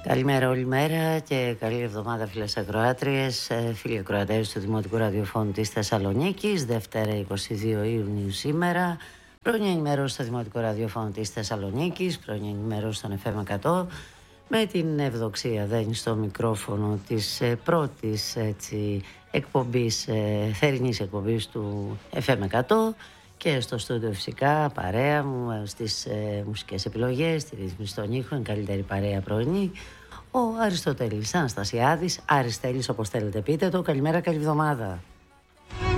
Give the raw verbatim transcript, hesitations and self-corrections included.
Καλημέρα όλη μέρα και καλή εβδομάδα φίλες ακροάτριες, φίλοι ακροατές του Δημοτικού Ραδιοφώνου της Θεσσαλονίκης. Δευτέρα εικοστή δεύτερη Ιουνίου σήμερα. Πρωινή ενημέρωση στο Δημοτικό Ραδιοφώνου της Θεσσαλονίκης, πρωινή ενημέρωση στον εφ εμ εκατό, με την Ευδοξία Δένη στο μικρόφωνο της πρώτης έτσι, εκπομπής, ε, θερινής εκπομπής του εφ εμ εκατό. Και στο στούντιο φυσικά παρέα μου στις ε, μουσικές επιλογές, στη ρύθμιση των ήχων, καλύτερη παρέα πρωινή, ο Αριστοτέλης Αναστασιάδης, Αριστέλης όπως θέλετε πείτε το. Καλημέρα, καλή εβδομάδα.